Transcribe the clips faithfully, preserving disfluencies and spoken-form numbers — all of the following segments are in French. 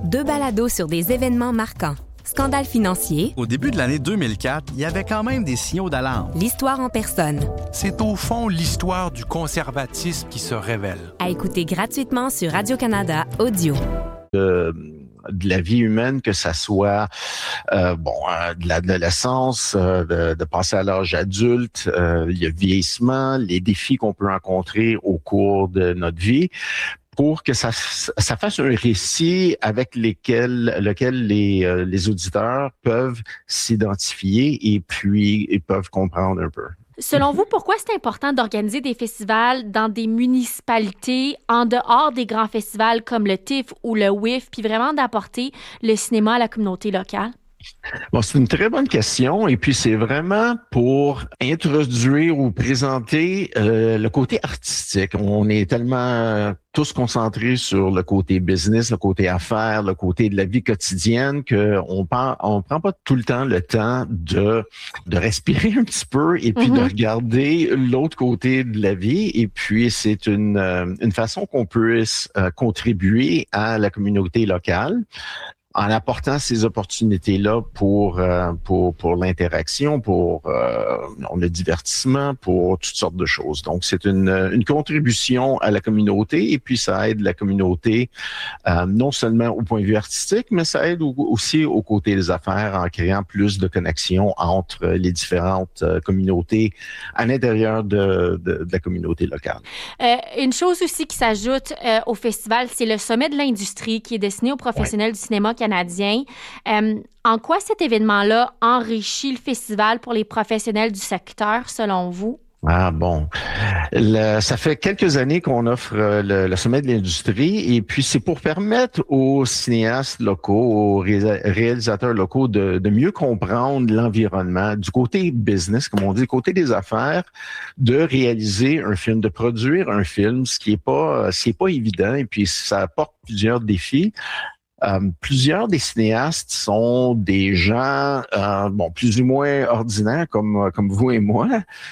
Deux balados sur des événements marquants. Scandale financier. Au début de l'année deux mille quatre, il y avait quand même des signaux d'alarme. L'histoire en personne. C'est au fond l'histoire du conservatisme qui se révèle. À écouter gratuitement sur Radio-Canada Audio. De, de la vie humaine, que ça soit euh, bon euh, de l'adolescence, euh, de, de passer à l'âge adulte, euh, le vieillissement, les défis qu'on peut rencontrer au cours de notre vie, pour que ça, ça fasse un récit avec lesquels, lequel les, euh, les auditeurs peuvent s'identifier et puis ils peuvent comprendre un peu. Selon vous, pourquoi c'est important d'organiser des festivals dans des municipalités en dehors des grands festivals comme le T I F ou le W I F, puis vraiment d'apporter le cinéma à la communauté locale? Bon, c'est une très bonne question et puis c'est vraiment pour introduire ou présenter euh, le côté artistique. On est tellement tous concentrés sur le côté business, le côté affaires, le côté de la vie quotidienne que on prend, on prend pas tout le temps le temps de de respirer un petit peu et puis mm-hmm. de regarder l'autre côté de la vie. Et puis c'est une une façon qu'on puisse euh, contribuer à la communauté locale, en apportant ces opportunités-là pour euh, pour pour l'interaction, pour euh, le divertissement, pour toutes sortes de choses. Donc, c'est une une contribution à la communauté et puis ça aide la communauté euh, non seulement au point de vue artistique, mais ça aide au, aussi au côté des affaires en créant plus de connexions entre les différentes euh, communautés à l'intérieur de, de, de la communauté locale. Euh, une chose aussi qui s'ajoute euh, au festival, c'est le sommet de l'industrie qui est destiné aux professionnels ouais. du cinéma canadien. Euh, en quoi cet événement-là enrichit le festival pour les professionnels du secteur, selon vous? Ah bon, le, ça fait quelques années qu'on offre le, le sommet de l'industrie et puis c'est pour permettre aux cinéastes locaux, aux ré- réalisateurs locaux de, de mieux comprendre l'environnement du côté business, comme on dit, du côté des affaires, de réaliser un film, de produire un film, ce qui est pas, ce qui est pas évident et puis ça apporte plusieurs défis. Euh, plusieurs des cinéastes sont des gens, euh, bon, plus ou moins ordinaires comme comme vous et moi,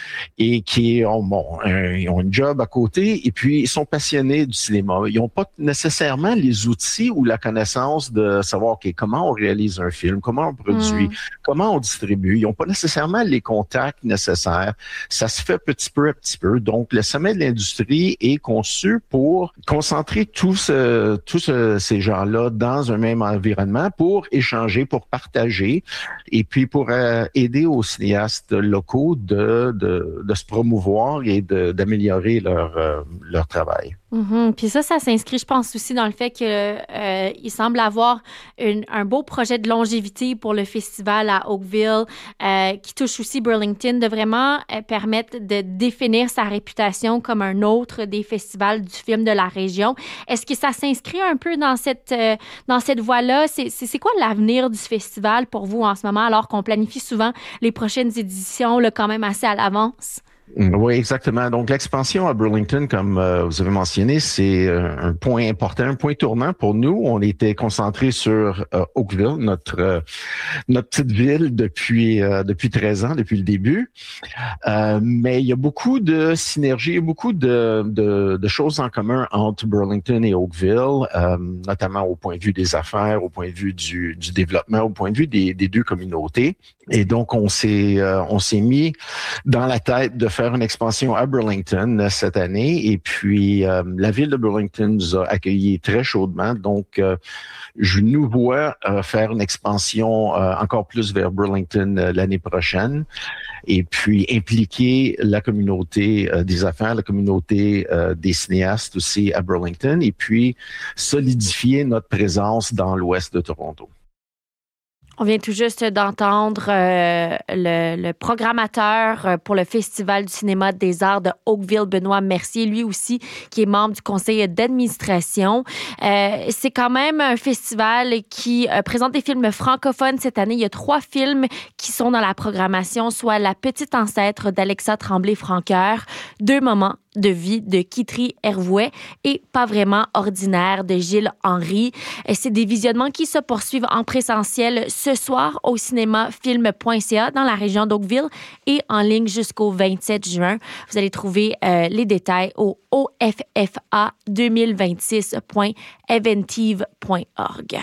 et qui ont bon, un, ils ont un job à côté, et puis ils sont passionnés du cinéma. Ils n'ont pas nécessairement les outils ou la connaissance de savoir ok comment on réalise un film, comment on produit, mm. comment on distribue. Ils n'ont pas nécessairement les contacts nécessaires. Ça se fait petit peu à petit peu. Donc, le sommet de l'industrie est conçu pour concentrer tous ce, tous ce, ces gens-là dans dans un même environnement pour échanger, pour partager et puis pour euh, aider aux cinéastes locaux de, de, de se promouvoir et de, d'améliorer leur, euh, leur travail. Mm-hmm. Puis ça, ça s'inscrit, je pense, aussi dans le fait qu'il euh, semble avoir une, un beau projet de longévité pour le festival à Oakville euh, qui touche aussi Burlington, de vraiment euh, permettre de définir sa réputation comme un autre des festivals du film de la région. Est-ce que ça s'inscrit un peu dans cette, euh, dans cette voie-là? C'est, c'est, c'est quoi l'avenir du festival pour vous en ce moment, alors qu'on planifie souvent les prochaines éditions là, quand même assez à l'avance? Oui, exactement. Donc, l'expansion à Burlington, comme euh, vous avez mentionné, c'est euh, un point important, un point tournant pour nous. On était concentrés sur euh, Oakville, notre euh, notre petite ville depuis euh, depuis treize ans, depuis le début. Euh, mais il y a beaucoup de synergies, beaucoup de, de, de choses en commun entre Burlington et Oakville, euh, notamment au point de vue des affaires, au point de vue du, du développement, au point de vue des, des deux communautés. Et donc, on s'est euh, on s'est mis dans la tête de faire une expansion à Burlington euh, cette année. Et puis, euh, la ville de Burlington nous a accueillis très chaudement. Donc, euh, je nous vois euh, faire une expansion euh, encore plus vers Burlington euh, l'année prochaine. Et puis, impliquer la communauté euh, des affaires, la communauté euh, des cinéastes aussi à Burlington. Et puis, solidifier notre présence dans l'ouest de Toronto. On vient tout juste d'entendre euh, le, le programmateur pour le Festival du cinéma des arts de Oakville, Benoît Mercier, lui aussi, qui est membre du conseil d'administration. Euh, c'est quand même un festival qui euh, présente des films francophones cette année. Il y a trois films qui sont dans la programmation, soit La petite ancêtre d'Alexa Tremblay-Francoeur, Deux moments de vie de Kitry Hervouet et Pas vraiment ordinaire de Gilles Henry. C'est des visionnements qui se poursuivent en présentiel ce soir au cinéma film point c a dans la région d'Oakville et en ligne jusqu'au vingt-sept juin. Vous allez trouver euh, les détails au o f f a deux mille vingt-six point eventive point org.